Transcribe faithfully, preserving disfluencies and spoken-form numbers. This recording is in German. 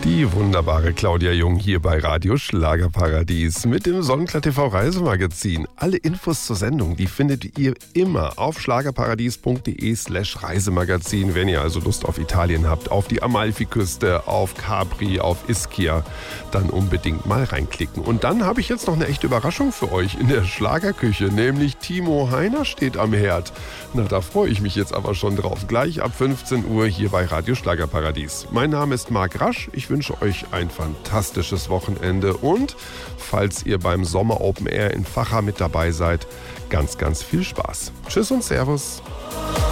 Die wunderbare Claudia Jung hier bei Radio Schlagerparadies mit dem Sonnenklar-T V Reisemagazin. Alle Infos zur Sendung, die findet ihr immer auf schlagerparadies.de slash Reisemagazin. Wenn ihr also Lust auf Italien habt, auf die Amalfiküste, auf Capri, auf Ischia, dann unbedingt mal reinklicken. Und dann habe ich jetzt noch eine echte Überraschung für euch in der Schlagerküche, nämlich Timo Heiner steht am Herd. Na, da freue ich mich jetzt aber schon drauf. Gleich ab fünfzehn Uhr hier bei Radio Schlagerparadies. Mein Name ist Marc Rasch. Ich wünsche euch ein fantastisches Wochenende und falls ihr beim Sommer Open Air in Vacha mit dabei seid, ganz, ganz viel Spaß. Tschüss und Servus.